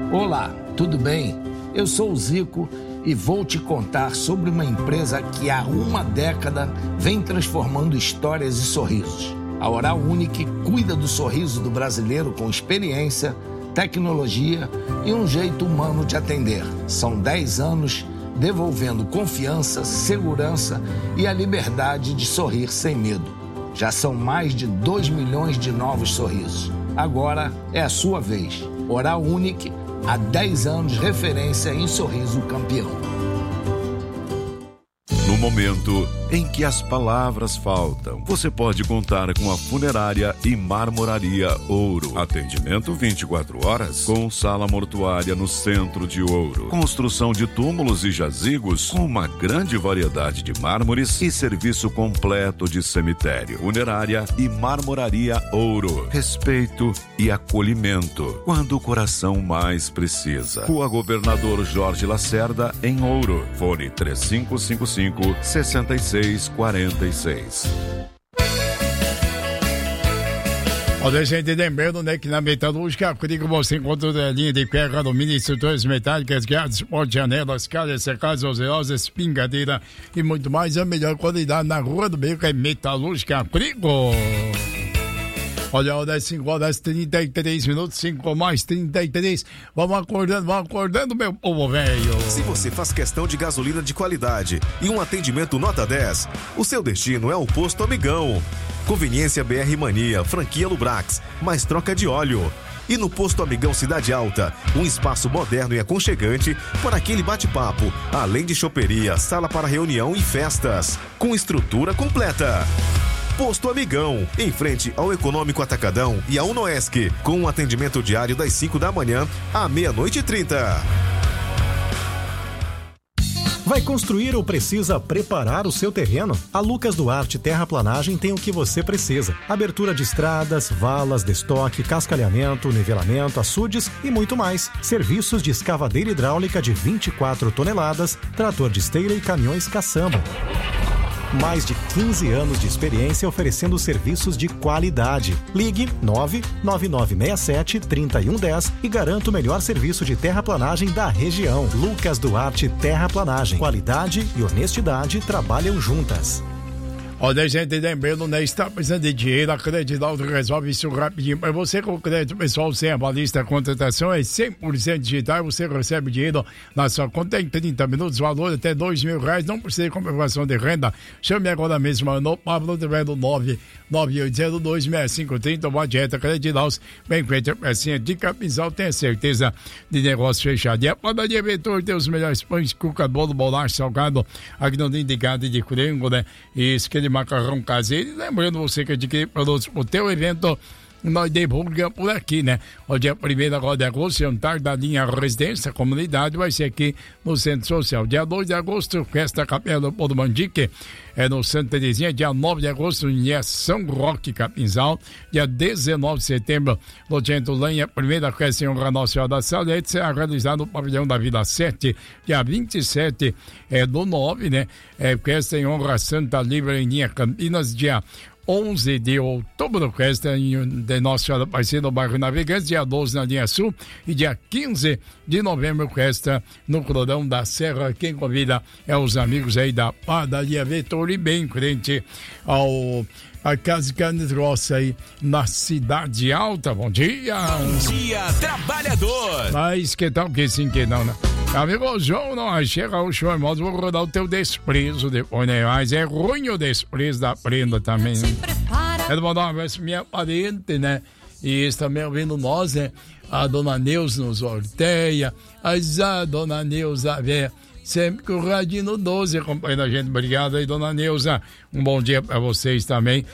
Olá, tudo bem? Eu sou o Zico e vou te contar sobre uma empresa que há uma década vem transformando histórias e sorrisos. A Oral Unique cuida do sorriso do brasileiro com experiência, tecnologia e um jeito humano de atender. São 10 anos devolvendo confiança, segurança e a liberdade de sorrir sem medo. Já são mais de 2 milhões de novos sorrisos. Agora é a sua vez. Oral Unique, há 10 anos, referência em sorriso campeão. No momento em que as palavras faltam, você pode contar com a Funerária e Marmoraria Ouro. Atendimento 24 horas, com sala mortuária no centro de Ouro. Construção de túmulos e jazigos com uma grande variedade de mármores e serviço completo de cemitério. Funerária e Marmoraria Ouro. Respeito e acolhimento quando o coração mais precisa. Rua Governador Jorge Lacerda, em Ouro. Fone 3555-6646. Olha, gente, lembrando, né, que na Metalúrgica Frigo você encontra a linha de ferro, alumínio, estruturas metálicas, grades, portas, janelas, calhas, secadas, oserosas, espingadeira e muito mais. A melhor qualidade na Rua do Beco é Metalúrgica Frigo. Olha, das 5 horas 33 minutos, 5 mais 33. Vamos acordando, meu povo velho. Se você faz questão de gasolina de qualidade e um atendimento nota 10, o seu destino é o Posto Amigão. Conveniência BR Mania, franquia Lubrax, mais troca de óleo. E no Posto Amigão Cidade Alta, um espaço moderno e aconchegante para aquele bate-papo, além de choperia, sala para reunião e festas, com estrutura completa. Posto Amigão, em frente ao Econômico Atacadão e à Unoesc, com um atendimento diário das 5 da manhã à 00:30. Vai construir ou precisa preparar o seu terreno? A Lucas Duarte Terraplanagem tem o que você precisa. Abertura de estradas, valas, destoque, cascalhamento, nivelamento, açudes e muito mais. Serviços de escavadeira hidráulica de 24 toneladas, trator de esteira e caminhões caçamba. Mais de 15 anos de experiência oferecendo serviços de qualidade. Ligue 99967-3110 e garanta o melhor serviço de terraplanagem da região. Lucas Duarte Terraplanagem. Qualidade e honestidade trabalham juntas. Olha, gente, lembrando, né? Está precisando de dinheiro, a Creditalto resolve isso rapidinho. Para você com crédito pessoal sem avalista, a contratação é 100% digital, você recebe dinheiro na sua conta em 30 minutos, valor até R$2.000, não precisa de comprovação de renda. Chame agora mesmo no Pablo Trevendo 998026530, uma dieta Creditalto, bem feita, pecinha de capisal, tenha certeza de negócio fechado. E a padaria Vetor tem os melhores pães, cuca, bolo, bolacha, salgado, aqui no indicado de Curengo, né? E esquema macarrão caseiro. E lembrando você que adquire produtos pro teu evento, nós divulgamos por aqui, né? O dia 1º agora de agosto, jantar da linha Residência Comunidade, vai ser aqui no Centro Social. Dia 2 de agosto, festa Capela do Mandique, é no Santa Terezinha. Dia 9 de agosto, em São Roque, Capinzal. Dia 19 de setembro, no Centro Lanha, primeira festa em honra a Nossa Senhora da Salete, será realizada no Pavilhão da Vila 7. Dia 27 do 9, né? Festa em honra a Santa Livre em linha Campinas. Dia 11 de outubro, festa de Nossa Senhora Aparecida no bairro Navegantes, dia 12 na linha Sul, e dia 15 de novembro, festa no Clorão da Serra. Quem convida é os amigos aí da Padaria Vetor, bem frente a Casa de Carnes Grossa aí na Cidade Alta. Bom dia! Bom dia, trabalhador! Mas que tal que sim, que não, né? Amigo João, não chega o show, mas vou rodar o teu desprezo depois, né? Mas é ruim o desprezo da prenda também, né? Quero mandar uma vez pra minha parente, né? E eles também ouvindo nós, né? A dona Neuza nos sorteia, a dona Neuza, velho, sempre com o radinho no 12 acompanhando a gente. Obrigado aí, dona Neuza. Um bom dia pra vocês também.